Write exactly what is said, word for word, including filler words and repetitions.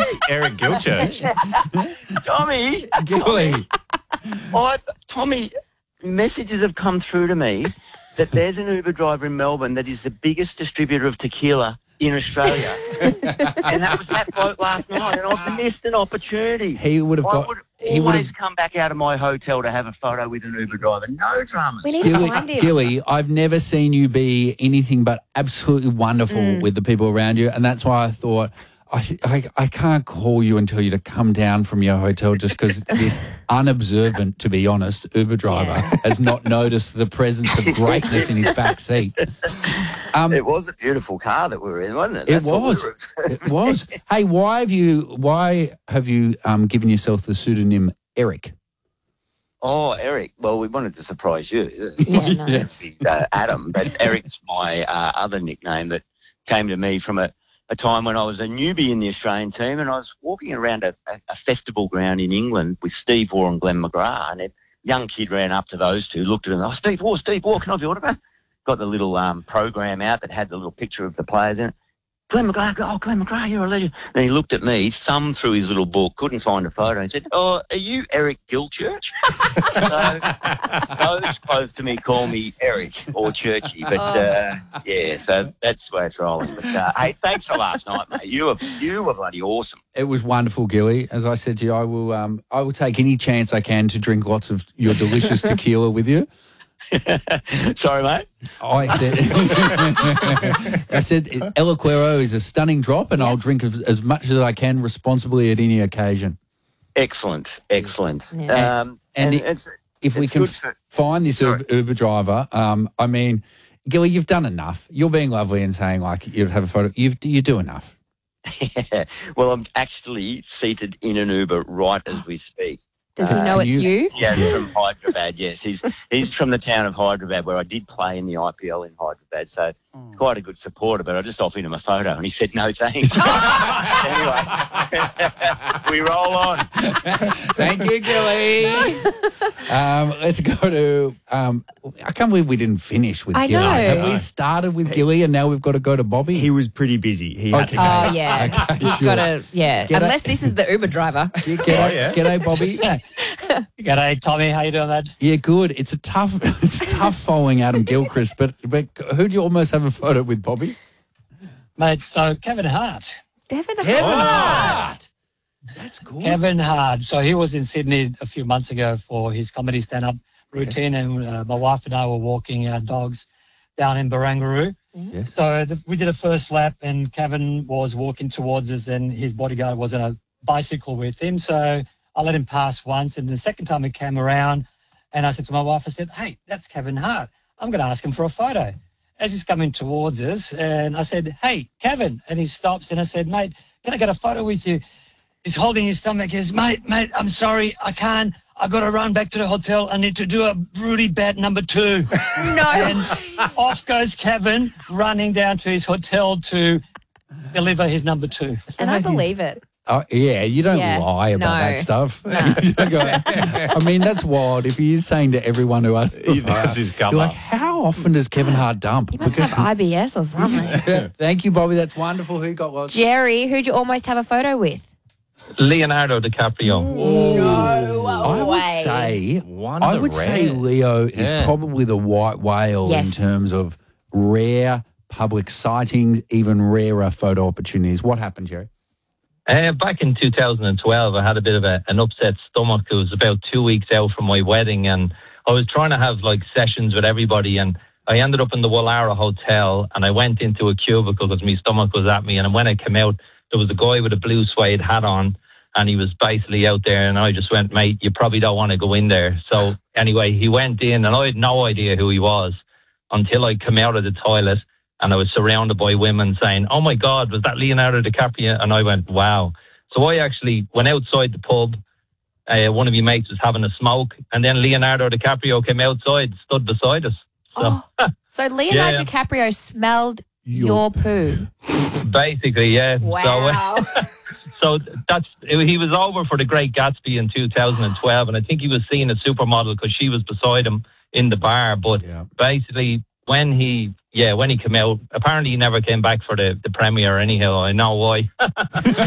Eric Gilchurch. Tommy, Gilly. I've, Tommy, messages have come through to me that there's an Uber driver in Melbourne that is the biggest distributor of tequila in Australia. And that was that bloke last night, and I've missed an opportunity. He would have I got... would He would always have... come back out of my hotel to have a photo with an Uber driver. No dramas. We need to Gilly, find him. Gilly, I've never seen you be anything but absolutely wonderful Mm. with the people around you, and that's why I thought I, I, I can't call you and tell you to come down from your hotel just because this unobservant, to be honest, Uber driver Yeah. has not noticed the presence of greatness in his back seat. Um, It was a beautiful car that we were in, wasn't it? It That's what we was. were- It was. Hey, why have you? Why have you um, given yourself the pseudonym Eric? Oh, Eric. Well, we wanted to surprise you. Yeah, nice. uh, Adam, but Eric's my uh, other nickname that came to me from a, a time when I was a newbie in the Australian team, and I was walking around a, a, a festival ground in England with Steve Waugh and Glenn McGrath, and a young kid ran up to those two, looked at them, oh, Steve Waugh, Steve Waugh, can I have your autograph? Got the little um, program out that had the little picture of the players in it. Glenn McGrath, oh, Glenn McGrath, you're a legend. And he looked at me, thumbed through his little book, couldn't find a photo, and said, oh, are you Eric Gilchurch? So those close to me call me Eric or Churchy, but uh, yeah, so that's where it's rolling. But uh, hey, thanks for last night, mate. You were you were bloody awesome. It was wonderful, Gilly. As I said to you, I will um, I will take any chance I can to drink lots of your delicious tequila with you. Sorry, mate. I said, I said, El Acuero is a stunning drop, and I'll drink as, as much as I can responsibly at any occasion. Excellent, excellent. Yeah. Um, And and it- it's, If we it's can good f- for- find this Sorry. Uber, Uber driver, um, I mean, Gilly, you've done enough. You're being lovely and saying like you'd have a photo. You've you do enough. well, I'm actually seated in an Uber right as we speak. Does he Uh, know can it's you- you? Yeah, from Hyderabad, yes. He's he's from the town of Hyderabad, where I did play in the I P L in Hyderabad, so Oh. quite a good supporter, but I just offered him a photo and he said no thanks. Anyway, we roll on. Thank you, Gilly. um, let's go to. Um, I can't believe we didn't finish with I Gilly. know. Have we started with Gilly and now we've got to go to Bobby? He was pretty busy. He had Okay. to go. Oh, yeah. Okay, He's sure. got to, yeah. Get Unless a- this is the Uber driver. Yeah, g'day, Oh, yeah. g'day, Bobby. G'day, Tommy. How you doing, mate? Yeah, good. It's a tough, it's tough following Adam Gilchrist, but but who do you almost have a photo with, Bobby? Mate, so Kevin Hart. Devin Kevin Hart. That's cool. Kevin Hart. So he was in Sydney a few months ago for his comedy stand-up routine, and uh, my wife and I were walking our dogs down in Barangaroo. Yes. So the, we did a first lap, and Kevin was walking towards us, and his bodyguard was on a bicycle with him. So I let him pass once, and the second time he came around, and I said to my wife, I said, hey, that's Kevin Hart. I'm going to ask him for a photo. As he's coming towards us, and I said, hey, Kevin. And he stops, and I said, mate, can I get a photo with you? He's holding his stomach. He says, mate, mate, I'm sorry, I can't. I got to run back to the hotel. I need to do a really bad number two. No. And off goes Kevin, running down to his hotel to deliver his number two. And I believe it. Oh, yeah, you don't Yeah, lie about no. that stuff. You don't go, I mean, that's wild. If he is saying to everyone who asks, He- that's his cover. you're like, how often does Kevin Hart dump? He must have I B S or something. Thank you, Bobby. That's wonderful. Who got lost? Jerry, who'd you almost have a photo with? Leonardo DiCaprio. No I would way. say, One I of the would say rare. Leo is Yeah. probably the white whale in Yes. terms of rare public sightings, even rarer photo opportunities. What happened, Jerry? Uh, back in two thousand twelve, I had a bit of a, an upset stomach. It was about two weeks out from my wedding, and I was trying to have like sessions with everybody, and I ended up in the Wallara Hotel, and I went into a cubicle because my stomach was at me, and when I came out, there was a guy with a blue suede hat on, and he was basically out there, and I just went, mate, you probably don't want to go in there. So anyway, he went in, and I had no idea who he was until I came out of the toilet, and I was surrounded by women saying, oh my God, was that Leonardo DiCaprio? And I went, wow. So I actually went outside the pub. Uh, one of your mates was having a smoke, and then Leonardo DiCaprio came outside, stood beside us. So Oh, so Leonardo Yeah. DiCaprio smelled Your- your poo. basically, yeah. Wow. So, so that's he was over for The Great Gatsby in two thousand twelve, and I think he was seeing a supermodel because she was beside him in the bar. But Yeah. basically, when he yeah when he came out, apparently he never came back for the the premiere. Anyhow, I know why.